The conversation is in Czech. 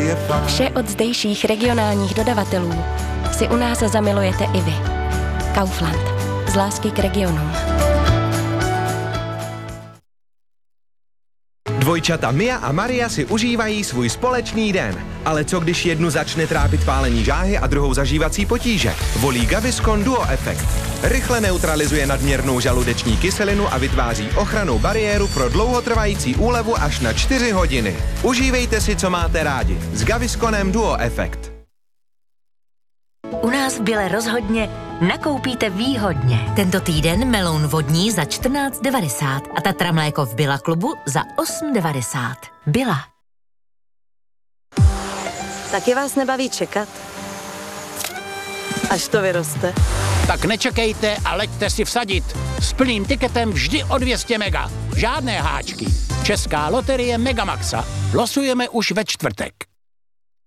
je fajn. Vše od zdejších regionálních dodavatelů si u nás zamilujete i vy. Kaufland. Z lásky k regionům. Dvojčata Mia a Maria si užívají svůj společný den. Ale co když jednu začne trápit pálení žáhy a druhou zažívací potíže? Volí Gaviscon Duo Effect. Rychle neutralizuje nadměrnou žaludeční kyselinu a vytváří ochrannou bariéru pro dlouhotrvající úlevu až na 4 hodiny. Užívejte si, co máte rádi. S Gavisconem Duo Effect. U nás v Bile rozhodně nakoupíte výhodně. Tento týden meloun vodní za 14,90 a Tatra mléko v Billa klubu za 8,90. Billa. Taky vás nebaví čekat? Až to vyroste. Tak nečekejte a leďte si vsadit. S plným tiketem vždy o 200 mega. Žádné háčky. Česká loterie Megamaxa. Losujeme už ve čtvrtek.